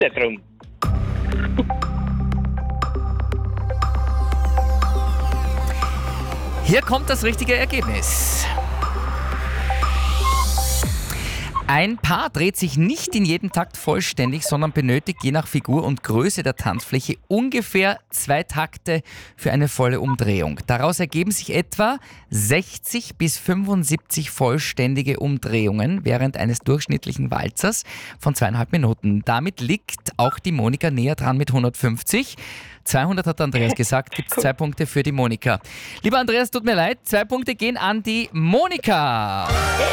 drum. Hier kommt das richtige Ergebnis. Ein Paar dreht sich nicht in jedem Takt vollständig, sondern benötigt je nach Figur und Größe der Tanzfläche ungefähr 2 Takte für eine volle Umdrehung. Daraus ergeben sich etwa 60 bis 75 vollständige Umdrehungen während eines durchschnittlichen Walzers von 2,5 Minuten. Damit liegt auch die Monika näher dran mit 150. 200 hat Andreas gesagt, gibt es 2 Punkte für die Monika. Lieber Andreas, tut mir leid, 2 Punkte gehen an die Monika.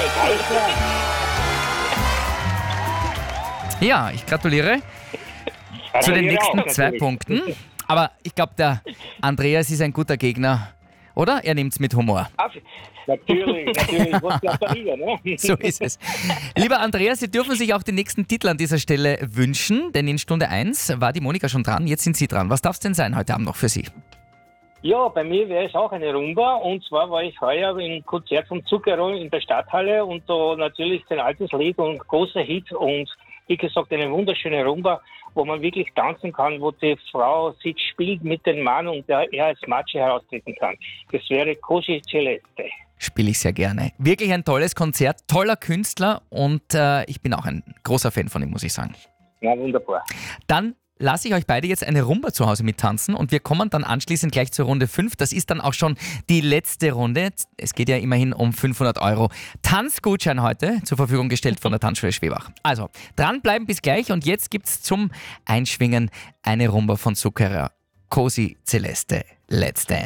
Ja, ich gratuliere zu den nächsten 2 Punkten. Aber ich glaube, der Andreas ist ein guter Gegner, oder? Er nimmt es mit Humor. Natürlich. Was glaubt er hier, ne? So ist es. Lieber Andreas, Sie dürfen sich auch den nächsten Titel an dieser Stelle wünschen, denn in Stunde 1 war die Monika schon dran, jetzt sind Sie dran. Was darf es denn sein heute Abend noch für Sie? Ja, bei mir wäre es auch eine Rumba. Und zwar war ich heuer im Konzert von Zucchero in der Stadthalle und da natürlich ein altes Lied und großer Hit und wie gesagt eine wunderschöne Rumba, wo man wirklich tanzen kann, wo die Frau sich spielt mit dem Mann und er als Macho heraustreten kann. Das wäre Così Celeste. Spiele ich sehr gerne. Wirklich ein tolles Konzert, toller Künstler und ich bin auch ein großer Fan von ihm, muss ich sagen. Ja, wunderbar. Dann lasse ich euch beide jetzt eine Rumba zu Hause mittanzen und wir kommen dann anschließend gleich zur Runde 5. Das ist dann auch schon die letzte Runde. Es geht ja immerhin um 500 € Tanzgutschein heute zur Verfügung gestellt von der Tanzschule Schwebach. Also, dranbleiben bis gleich und jetzt gibt's zum Einschwingen eine Rumba von Zucchero. Così Celeste, Let's Dance.